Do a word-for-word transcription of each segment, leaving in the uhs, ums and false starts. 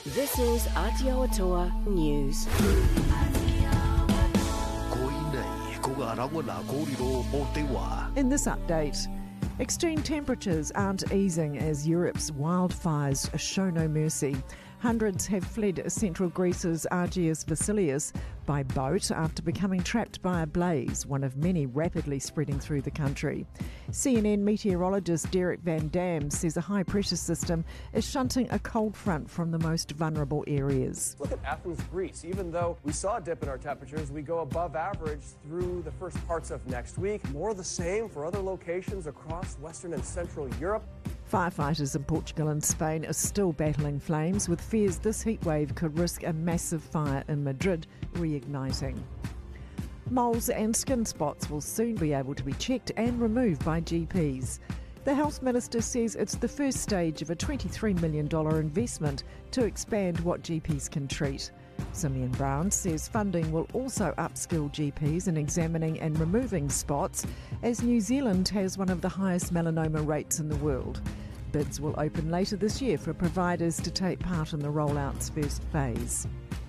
This is Aotearoa News. In this update, extreme temperatures aren't easing as Europe's wildfires show no mercy. Hundreds have fled central Greece's Agios Vasilios by boat after becoming trapped by a blaze, one of many rapidly spreading through the country. C N N meteorologist Derek Van Dam says a high-pressure system is shunting a cold front from the most vulnerable areas. Look at Athens, Greece. Even though we saw a dip in our temperatures, we go above average through the first parts of next week. More of the same for other locations across Western and Central Europe. Firefighters in Portugal and Spain are still battling flames, with fears this heatwave could risk a massive fire in Madrid reigniting. Moles and skin spots will soon be able to be checked and removed by G Ps. The Health Minister says it's the first stage of a twenty-three million dollars investment to expand what G Ps can treat. Simeon Brown says funding will also upskill G Ps in examining and removing spots, as New Zealand has one of the highest melanoma rates in the world. Bids will open later this year for providers to take part in the rollout's first phase.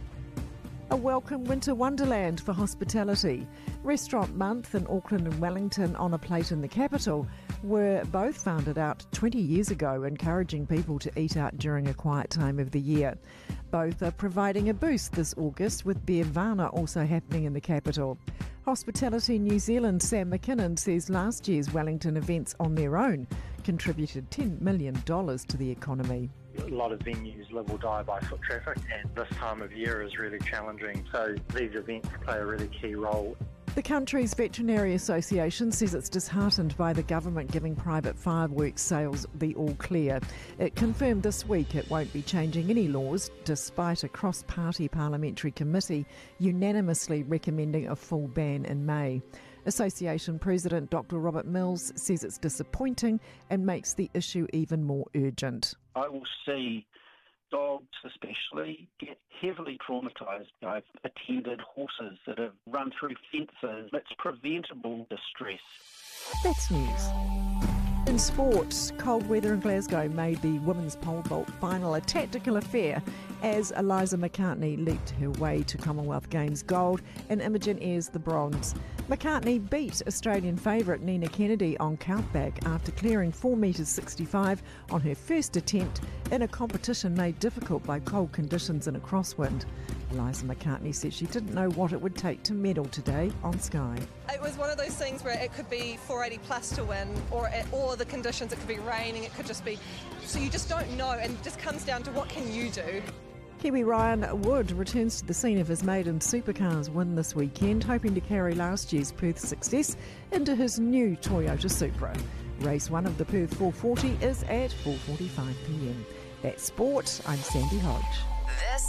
A welcome winter wonderland for hospitality. Restaurant Month in Auckland and Wellington on a Plate in the capital were both founded out twenty years ago, encouraging people to eat out during a quiet time of the year. Both are providing a boost this August, with Beervana also happening in the capital. Hospitality New Zealand Sam McKinnon says last year's Wellington events on their own contributed ten million dollars to the economy. A lot of venues live or die by foot traffic, and this time of year is really challenging, so these events play a really key role. The country's Veterinary Association says it's disheartened by the government giving private fireworks sales the all clear. It confirmed this week it won't be changing any laws, despite a cross-party parliamentary committee unanimously recommending a full ban in May. Association President Doctor Robert Mills says it's disappointing and makes the issue even more urgent. I will see dogs especially get heavily traumatised. I've attended horses that have run through fences. It's preventable distress. That's news. In sport, cold weather in Glasgow made the women's pole vault final a tactical affair as Eliza McCartney leaped her way to Commonwealth Games gold and Imogen Ayres the bronze. McCartney beat Australian favourite Nina Kennedy on countback after clearing four metres sixty-five on her first attempt in a competition made difficult by cold conditions and a crosswind. Eliza McCartney said she didn't know what it would take to medal today on Sky. It was one of those things where it could be four eighty plus to win, or at all the conditions, it could be raining, it could just be, so you just don't know, and it just comes down to what can you do. Kiwi Ryan Wood returns to the scene of his maiden supercars win this weekend, hoping to carry last year's Perth success into his new Toyota Supra. Race one of the Perth four forty is at four forty-five p m. That's sport. I'm Sandy Hodge. This